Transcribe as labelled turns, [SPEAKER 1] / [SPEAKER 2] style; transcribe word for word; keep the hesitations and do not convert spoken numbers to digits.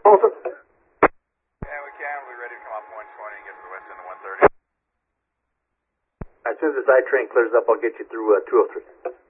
[SPEAKER 1] Also,
[SPEAKER 2] Yeah, we can. We're ready to come off one twenty and get to the west end of one thirty.
[SPEAKER 1] as soon as this I train clears up, I'll get you through uh, two oh three.